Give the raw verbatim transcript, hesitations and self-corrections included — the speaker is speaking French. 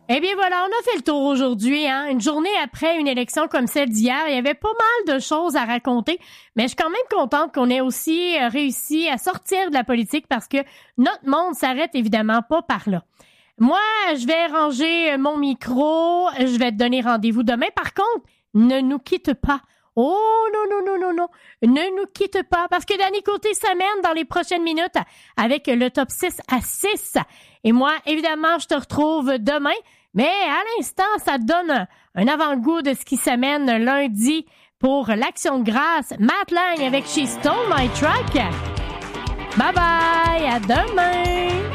Eh bien voilà, on a fait le tour aujourd'hui, hein. Une journée après une élection comme celle d'hier, il y avait pas mal de choses à raconter, mais je suis quand même contente qu'on ait aussi euh, réussi à sortir de la politique parce que notre monde s'arrête évidemment pas par là. Moi, je vais ranger mon micro, je vais te donner rendez-vous demain. Par contre, ne nous quitte pas. Oh non, non, non, non, non. Ne nous quitte pas parce que Danny Côté s'amène dans les prochaines minutes avec le top six à six. Et moi, évidemment, je te retrouve demain. Mais à l'instant, ça te donne un, un avant-goût de ce qui s'amène lundi pour l'Action de grâce. Matt Lang avec She Stole My Truck. Bye bye, à demain!